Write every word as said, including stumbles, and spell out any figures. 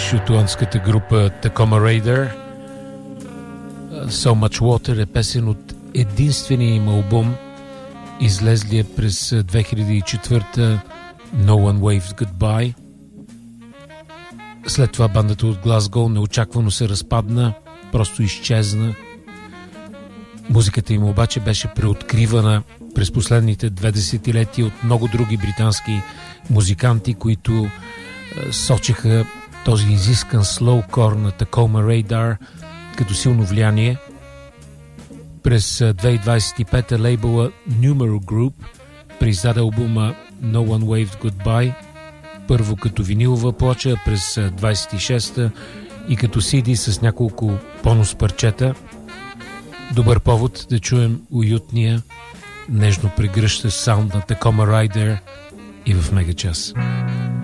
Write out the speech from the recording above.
шотландската група Tacoma Raider. So Much Water е песен от единствения им албум, излезлия през две хиляди и четвърта, No One Waves Goodbye. След това бандата от Глазго неочаквано се разпадна, просто изчезна. Музиката им обаче беше преоткривана през последните две десетилетия от много други британски музиканти, които сочиха този изискан слоукор на Tacoma Radar като силно влияние. През две хиляди двадесет и пета лейбъла Numero Group преиздаде албума No One Waved Goodbye, първо като винилова плоча през двадесет и шеста и като си ди с няколко бонус парчета. Добър повод да чуем уютния, нежно прегръщащ саунд на Tacoma Raider и в Мегачас.